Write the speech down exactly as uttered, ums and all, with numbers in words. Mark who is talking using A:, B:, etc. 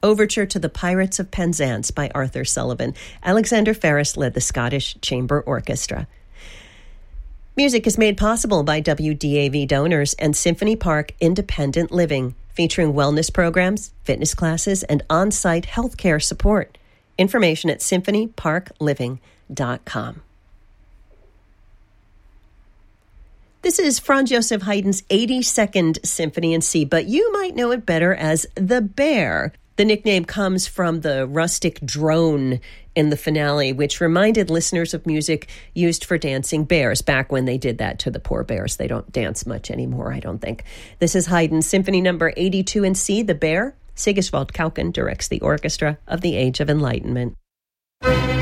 A: Overture to the Pirates of Penzance by Arthur Sullivan. Alexander Ferris led the Scottish Chamber Orchestra. Music is made possible by W D A V donors and Symphony Park Independent Living, featuring wellness programs, fitness classes, and on-site healthcare support. Information at symphony park living dot com. This is Franz Joseph Haydn's eighty-second Symphony in C, but you might know it better as The Bear. The nickname comes from the rustic drone in the finale, which reminded listeners of music used for dancing bears back when they did that to the poor bears. They don't dance much anymore, I don't think. This is Haydn's Symphony number eighty-two in C, The Bear. Sigiswald Kauken directs the orchestra of the Age of Enlightenment.